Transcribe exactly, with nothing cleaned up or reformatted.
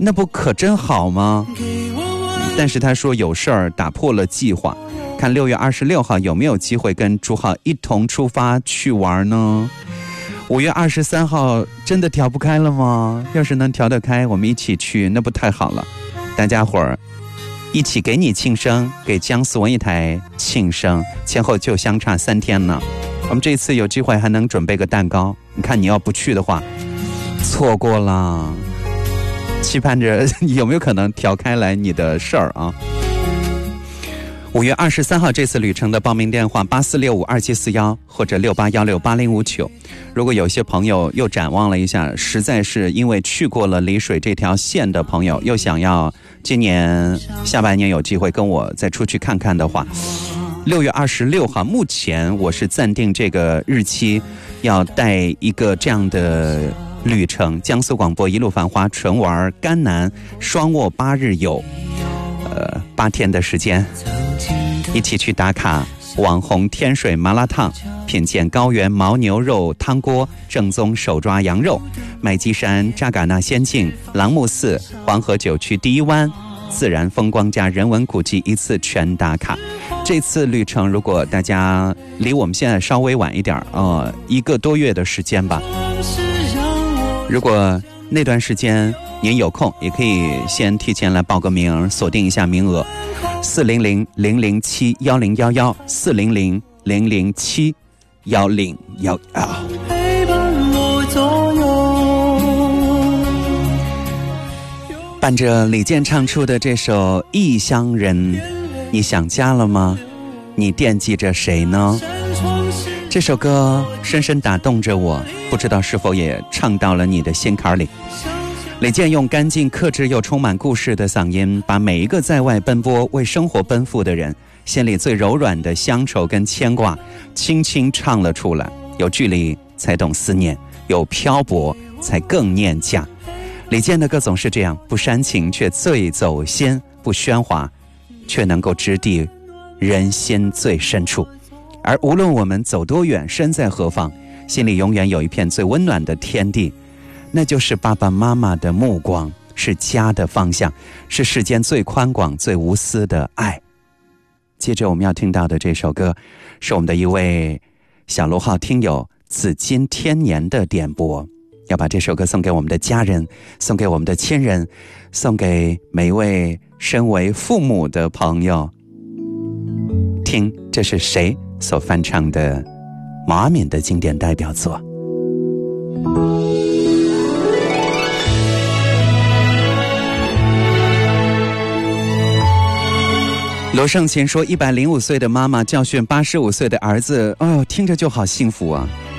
那不可真好吗？但是他说有事儿打破了计划，看六月二十六号有没有机会跟朱浩一同出发去玩呢？五月二十三号真的调不开了吗？要是能调得开，我们一起去，那不太好了。大家伙儿一起给你庆生，给江苏文艺台庆生，前后就相差三天呢。我们这次有机会还能准备个蛋糕，你看你要不去的话，错过了。期盼着有没有可能调开来你的事儿啊？五月二十三号这次旅程的报名电话八四六五二七四幺或者六八幺六八零五九。如果有些朋友又展望了一下，实在是因为去过了丽水这条线的朋友，又想要今年下半年有机会跟我再出去看看的话，六月二十六号目前我是暂定这个日期，要带一个这样的旅程，江苏广播一路繁华纯玩甘南双卧八日游，呃，八天的时间，一起去打卡网红天水麻辣烫，品鉴高原牦牛肉汤锅，正宗手抓羊肉，麦积山扎尕那仙境，朗木寺，黄河九曲第一湾，自然风光加人文古迹一次全打卡。这次旅程如果大家离我们现在稍微晚一点，呃，一个多月的时间吧。如果那段时间您有空，也可以先提前来报个名，锁定一下名额。四零零零零七幺零幺幺，四零零零零七幺零幺幺。伴着李健唱出的这首《异乡人》，你想家了吗？你惦记着谁呢？这首歌深深打动着我，不知道是否也唱到了你的心坎里。李健用干净克制又充满故事的嗓音，把每一个在外奔波为生活奔赴的人心里最柔软的乡愁跟牵挂轻轻唱了出来。有距离才懂思念，有漂泊才更念家。李健的歌总是这样，不煽情却最走心，不喧哗却能够直抵人心最深处。而无论我们走多远，身在何方，心里永远有一片最温暖的天地，那就是爸爸妈妈的目光，是家的方向，是世间最宽广最无私的爱。接着我们要听到的这首歌是我们的一位小罗号听友紫金天年的点播，要把这首歌送给我们的家人，送给我们的亲人，送给每一位身为父母的朋友。听，这是谁所翻唱的毛阿敏的经典代表作。罗胜琴说，一百零五岁的妈妈教训八十五岁的儿子，哦，听着就好幸福啊。